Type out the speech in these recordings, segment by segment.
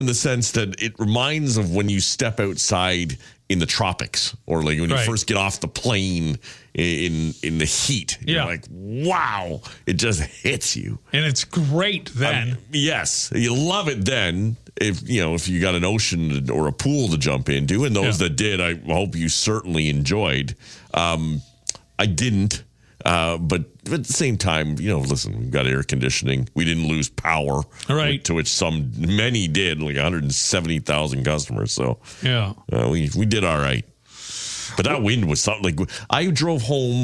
in the sense that it reminds of when you step outside in the tropics, or like when you first get off the plane in the heat. You're like, wow, it just hits you. And it's great then. Yes, you love it then. If you got an ocean or a pool to jump into, and those that did, I hope you certainly enjoyed. I didn't. But at the same time, listen, we've got air conditioning. We didn't lose power, to which many did, like 170,000 customers. So we did all right. But that wind was something. Like, I drove home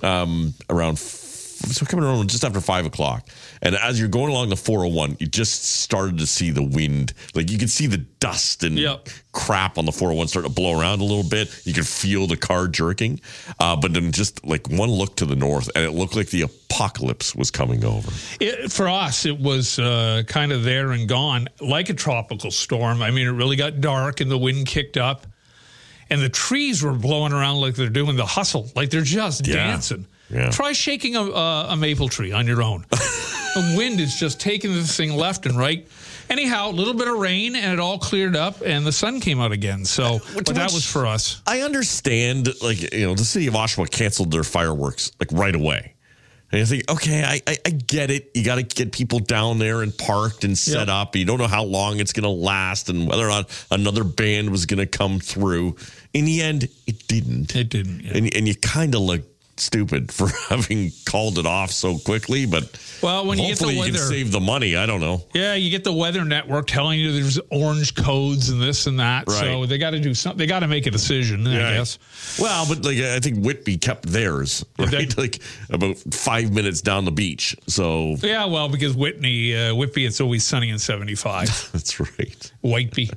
coming around just after 5 o'clock. And as you're going along the 401, you just started to see the wind. Like, you could see the dust and crap on the 401 starting to blow around a little bit. You could feel the car jerking. But then just like one look to the north, and it looked like the apocalypse was coming over. For us, it was kind of there and gone, like a tropical storm. I mean, it really got dark and the wind kicked up. And the trees were blowing around like they're doing the hustle, like they're just dancing. Yeah. Try shaking a maple tree on your own. The wind is just taking this thing left and right. Anyhow, a little bit of rain, and it all cleared up, and the sun came out again. So, but that was for us. I understand, the city of Oshawa canceled their fireworks right away. And you think, okay, I get it. You got to get people down there and parked and set up. You don't know how long it's going to last and whether or not another band was going to come through. In the end, it didn't. It didn't. Yeah. And you kind of look stupid for having called it off so quickly, but when you get the weather, you can save the money. I don't know. Yeah, you get the Weather Network telling you there's orange codes and this and that. Right. So they got to do something. They got to make a decision, I guess. Well, but I think Whitby kept theirs, right? About 5 minutes down the beach. So because Whitby, it's always sunny and 75. That's right. Whitby.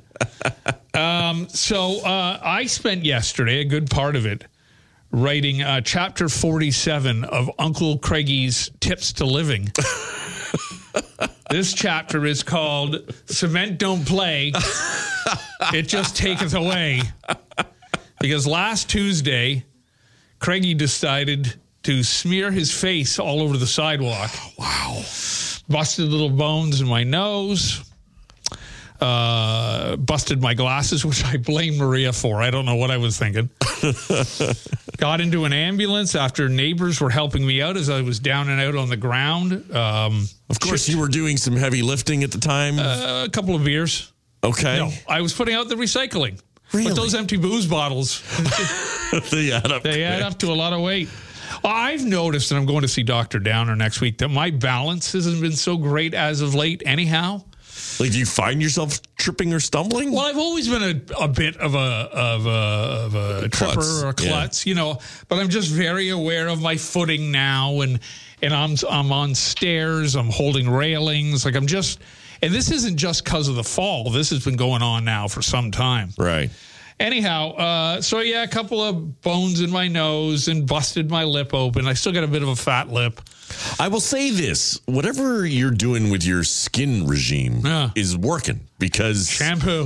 So I spent yesterday a good part of it writing chapter 47 of Uncle Craigie's Tips to Living. This chapter is called Cement Don't Play. It Just Taketh Away. Because last Tuesday, Craigie decided to smear his face all over the sidewalk. Wow. Busted little bones in my nose. Busted my glasses, which I blame Maria for. I don't know what I was thinking. Got into an ambulance after neighbors were helping me out as I was down and out on the ground. Of course, you were doing some heavy lifting at the time. A couple of beers. Okay. No, I was putting out the recycling. Really? But those empty booze bottles, they add up. They add up to a lot of weight. I've noticed, and I'm going to see Dr. Downer next week, that my balance hasn't been so great as of late anyhow. Like, do you find yourself tripping or stumbling? Well, I've always been a bit of a tripper or a klutz, but I'm just very aware of my footing now, and I'm on stairs, I'm holding railings, and this isn't just because of the fall. This has been going on now for some time. Right. Anyhow, a couple of bones in my nose and busted my lip open. I still got a bit of a fat lip. I will say this, whatever you're doing with your skin regime is working, because shampoo.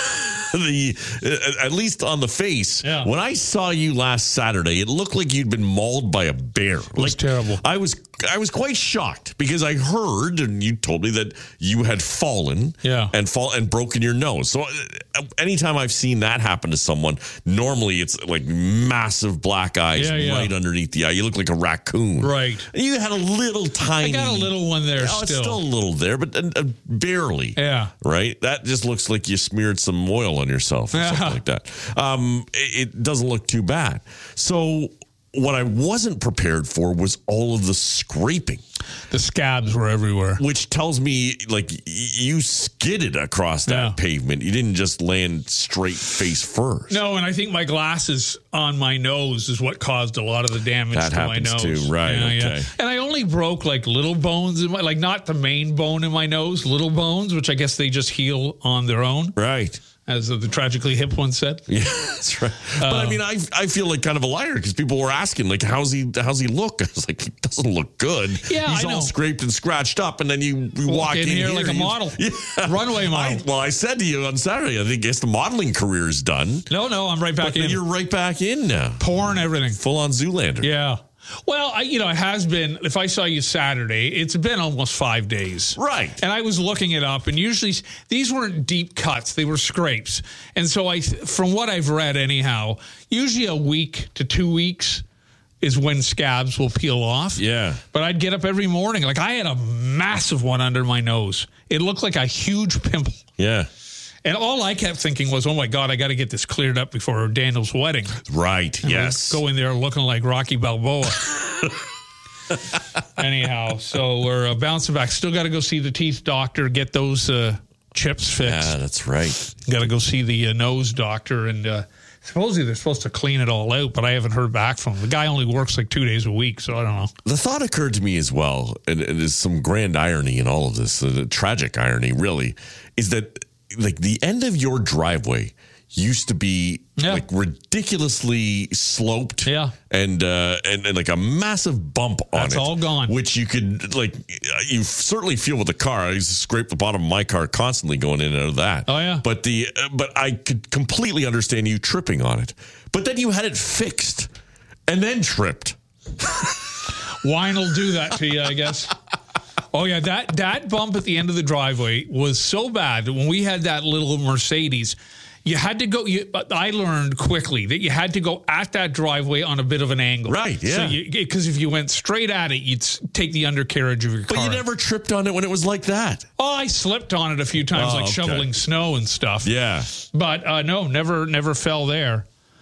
At least on the face, when I saw you last Saturday, it looked like you'd been mauled by a bear. It was terrible. I was quite shocked, because I heard, and you told me, that you had fallen and broken your nose. So anytime I've seen that happen to someone, normally it's like massive black eyes right underneath the eye. You look like a raccoon. Right. You had a little tiny. I got a little one there still. It's still a little there, but barely. Yeah. Right? That just looks like you smeared some oil on yourself or something like that. It doesn't look too bad. So what I wasn't prepared for was all of the scraping. The scabs were everywhere. Which tells me, you skidded across that pavement. You didn't just land straight face first. No, and I think my glasses on my nose is what caused a lot of the damage to my nose. Too, right? Okay. And I only broke little bones in my, not the main bone in my nose, little bones, which I guess they just heal on their own. Right. As the Tragically Hip one said. Yeah, that's right. But I mean, I feel like kind of a liar, because people were asking, how's he look? I was like, he doesn't look good. Yeah, he's all scraped and scratched up, and then you walk in here like a model. Yeah. Runway model. I said to you on Saturday, I guess the modeling career is done. No, I'm right back in. You're right back in now. Porn, everything. Full on Zoolander. Yeah. Well, it has been, if I saw you Saturday, it's been almost 5 days. Right. And I was looking it up, and usually these weren't deep cuts. They were scrapes. And so from what I've read anyhow, usually a week to 2 weeks is when scabs will peel off. Yeah. But I'd get up every morning. Like, I had a massive one under my nose. It looked like a huge pimple. Yeah. And all I kept thinking was, oh, my God, I got to get this cleared up before Daniel's wedding. Right, And yes. go in there looking like Rocky Balboa. Anyhow, so we're bouncing back. Still got to go see the teeth doctor, get those chips fixed. Yeah, that's right. Got to go see the nose doctor. And supposedly they're supposed to clean it all out, but I haven't heard back from him. The guy only works like 2 days a week, so I don't know. The thought occurred to me as well, and there's some grand irony in all of this, tragic irony, really, is that like the end of your driveway used to be like ridiculously sloped, and like a massive bump on it. That's all gone. Which you could you certainly feel with the car. I used to scrape the bottom of my car constantly going in and out of that. Oh yeah. But but I could completely understand you tripping on it. But then you had it fixed and then tripped. Wine will do that to you, I guess. Oh, yeah, that bump at the end of the driveway was so bad that when we had that little Mercedes, you had to go. I learned quickly that you had to go at that driveway on a bit of an angle. Right, yeah. Because if you went straight at it, you'd take the undercarriage of your car. But you never tripped on it when it was like that. Oh, I slipped on it a few times, shoveling snow and stuff. Yeah. But no, never fell there.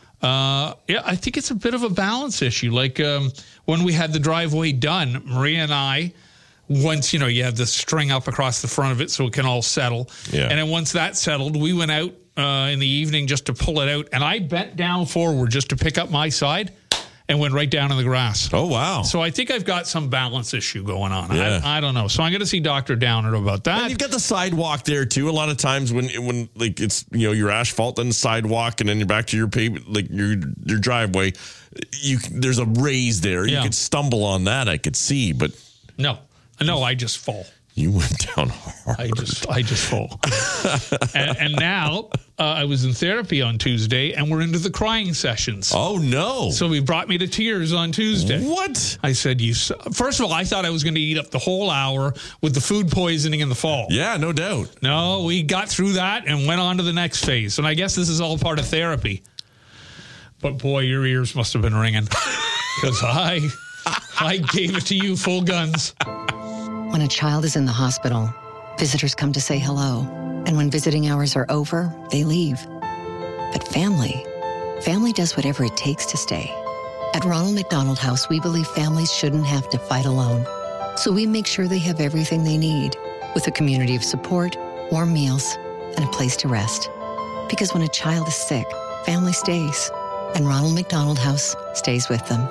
I think it's a bit of a balance issue. Like when we had the driveway done, Maria and I, once, you have the string up across the front of it so it can all settle. Yeah. And then once that settled, we went out in the evening just to pull it out. And I bent down forward just to pick up my side and went right down in the grass. Oh, wow. So I think I've got some balance issue going on. Yeah. I don't know. So I'm going to see Dr. Downer about that. And you've got the sidewalk there, too. A lot of times when like it's, your asphalt, then the sidewalk, and then you're back to your pavement, like your driveway, there's a raise there. You could stumble on that, I could see, but... No, I just fall. You went down hard. I just fall. and now I was in therapy on Tuesday, and we're into the crying sessions. Oh, no. So he brought me to tears on Tuesday. What? I said, first of all, I thought I was going to eat up the whole hour with the food poisoning in the fall. Yeah, no doubt. No, we got through that and went on to the next phase. And I guess this is all part of therapy. But boy, your ears must have been ringing because I gave it to you full guns. When a child is in the hospital, visitors come to say hello. And when visiting hours are over, they leave. But family does whatever it takes to stay. At Ronald McDonald House, we believe families shouldn't have to fight alone. So we make sure they have everything they need, with a community of support, warm meals, and a place to rest. Because when a child is sick, family stays. And Ronald McDonald House stays with them.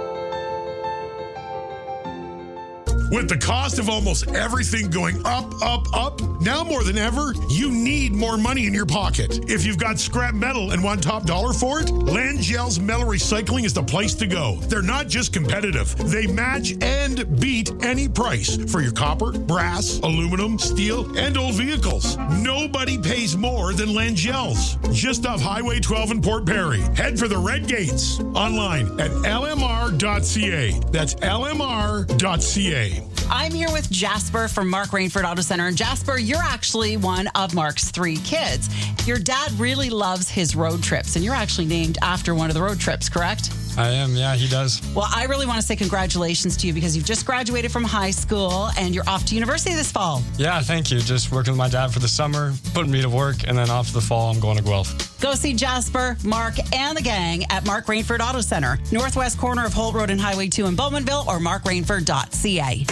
With the cost of almost everything going up, now more than ever, you need more money in your pocket. If you've got scrap metal and want top dollar for it, Langell's Metal Recycling is the place to go. They're not just competitive. They match and beat any price for your copper, brass, aluminum, steel, and old vehicles. Nobody pays more than Langell's. Just off Highway 12 in Port Perry. Head for the Red Gates. Online at lmr.ca. That's lmr.ca. I'm here with Jasper from Mark Rainford Auto Center. And Jasper, you're actually one of Mark's 3 kids. Your dad really loves his road trips, and you're actually named after one of the road trips, correct? I am, yeah, he does. Well, I really want to say congratulations to you because you've just graduated from high school and you're off to university this fall. Yeah, thank you. Just working with my dad for the summer, putting me to work, and then off to the fall, I'm going to Guelph. Go see Jasper, Mark, and the gang at Mark Rainford Auto Center, northwest corner of Holt Road and Highway 2 in Bowmanville, or markrainford.ca.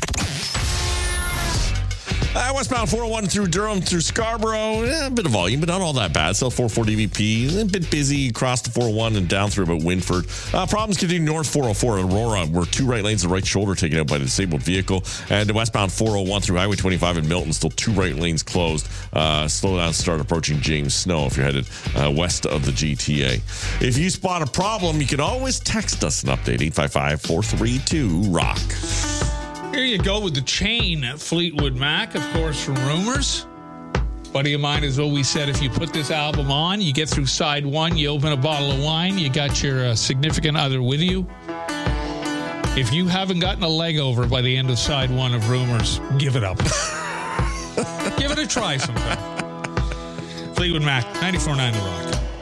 Westbound 401 through Durham, through Scarborough. A bit of volume, but not all that bad. Still 440 DVP. A bit busy across the 401 and down through about Winford. Problems continue north 404 at Aurora, where 2 right lanes, the right shoulder taken out by the disabled vehicle. And westbound 401 through Highway 25 in Milton, still 2 right lanes closed. Slow down, start approaching James Snow if you're headed west of the GTA. If you spot a problem, you can always text us an update, 855-432-ROCK. Here you go with the chain at Fleetwood Mac, of course, from Rumors. Buddy of mine has always said if you put this album on, you get through side 1, you open a bottle of wine, you got your significant other with you. If you haven't gotten a leg over by the end of side one of Rumors, give it up. Give it a try sometime. Fleetwood Mac, 94.9 The Rock.